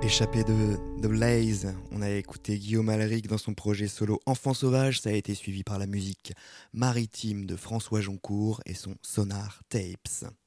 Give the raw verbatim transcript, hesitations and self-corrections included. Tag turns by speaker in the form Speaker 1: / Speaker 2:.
Speaker 1: Échappé de The Blaze, on a écouté Guillaume Alric dans son projet solo Enfant Sauvage, ça a été suivi par la musique maritime de François Joncourt et son Sonar Tapes.